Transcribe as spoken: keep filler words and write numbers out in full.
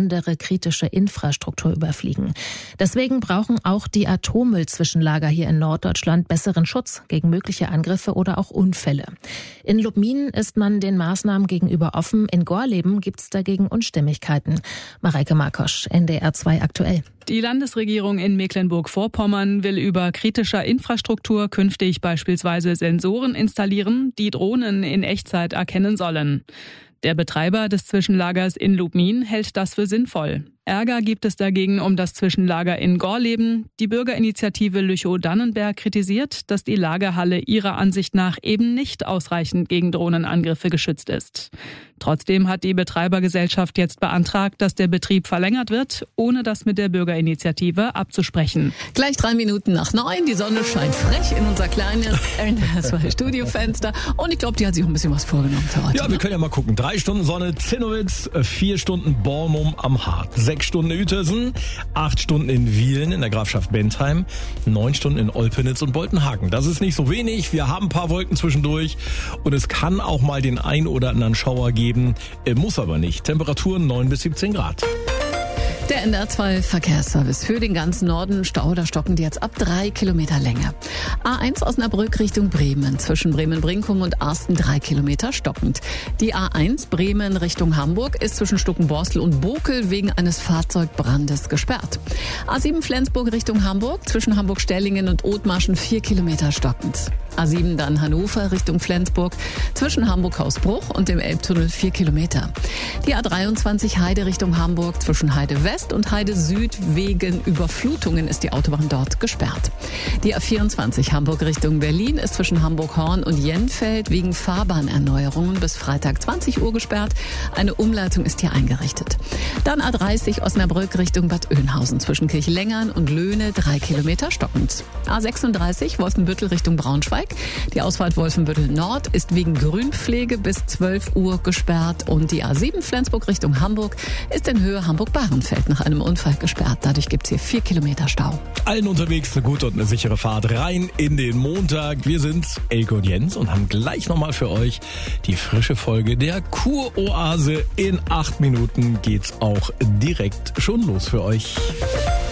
andere kritische Infrastruktur überfliegen. Deswegen brauchen auch die Atommüllzwischenlager hier in Norddeutschland besseren Schutz gegen mögliche Angriffe oder auch Unfälle. In Lubmin ist man den Maßnahmen gegenüber offen. In Gorleben gibt es dagegen Unstimmigkeiten. Mareike Markosch, N D R zwei aktuell. Die Landesregierung in Mecklenburg-Vorpommern will über kritischer Infrastruktur künftig beispielsweise Sensoren installieren, die Drohnen in Echtzeit erkennen sollen. Der Betreiber des Zwischenlagers in Lubmin hält das für sinnvoll. Ärger gibt es dagegen um das Zwischenlager in Gorleben. Die Bürgerinitiative Lüchow-Dannenberg kritisiert, dass die Lagerhalle ihrer Ansicht nach eben nicht ausreichend gegen Drohnenangriffe geschützt ist. Trotzdem hat die Betreibergesellschaft jetzt beantragt, dass der Betrieb verlängert wird, ohne das mit der Bürgerinitiative abzusprechen. Gleich drei Minuten nach neun. Die Sonne scheint frech in unser kleines N D R zwei Studiofenster. Und ich glaube, die hat sich auch ein bisschen was vorgenommen für heute. Ja, wir können ja mal gucken. Drei Stunden Sonne Zinnowitz, vier Stunden Bornum am Hart, sechs Stunden Uetersen, acht Stunden in Wielen in der Grafschaft Bentheim, neun Stunden in Olpenitz und Boltenhagen. Das ist nicht so wenig. Wir haben ein paar Wolken zwischendurch und es kann auch mal den ein oder anderen Schauer geben. Muss aber nicht. Temperaturen neun bis siebzehn Grad. Der N D R zwei Verkehrsservice für den ganzen Norden. Stau, da stocken die jetzt ab drei Kilometer Länge. A eins Osnabrück Richtung Bremen. Zwischen Bremen-Brinkum und Arsten drei Kilometer stockend. Die A eins Bremen Richtung Hamburg ist zwischen Stuckenborstel und Bokel wegen eines Fahrzeugbrandes gesperrt. A sieben Flensburg Richtung Hamburg. Zwischen Hamburg-Stellingen und Othmarschen vier Kilometer stockend. A sieben dann Hannover Richtung Flensburg. Zwischen Hamburg-Hausbruch und dem Elbtunnel vier Kilometer. Die A dreiundzwanzig Heide Richtung Hamburg. Zwischen Heide West und Heide Süd wegen Überflutungen ist die Autobahn dort gesperrt. Die A vierundzwanzig Hamburg Richtung Berlin ist zwischen Hamburg-Horn und Jenfeld wegen Fahrbahnerneuerungen bis Freitag zwanzig Uhr gesperrt. Eine Umleitung ist hier eingerichtet. Dann A dreißig Osnabrück Richtung Bad Oeynhausen zwischen Kirchlengern und Löhne drei Kilometer stockend. A sechsunddreißig Wolfenbüttel Richtung Braunschweig. Die Ausfahrt Wolfenbüttel Nord ist wegen Grünpflege bis zwölf Uhr gesperrt und die A sieben Flensburg Richtung Hamburg ist in Höhe Hamburg-Bahrenfeld nach einem Unfall gesperrt. Dadurch gibt es hier vier Kilometer Stau. Allen unterwegs eine gute und eine sichere Fahrt rein in den Montag. Wir sind Elke und Jens und haben gleich nochmal für euch die frische Folge der Kuroase. In acht Minuten geht's auch direkt schon los für euch.